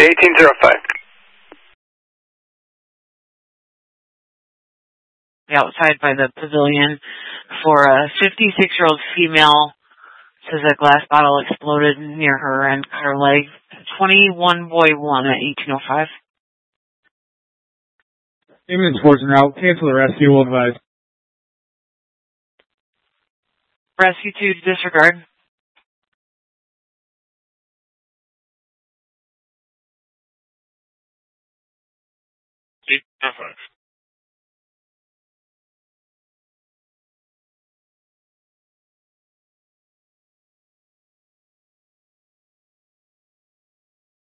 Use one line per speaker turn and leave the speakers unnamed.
1805.
Outside by the pavilion for a 56-year-old female. Says a glass bottle exploded near her and cut her leg. 21 boy 1 at 1805.
Ambulance force en route. Cancel the rescue. Will advise.
Rescue to disregard.
1805.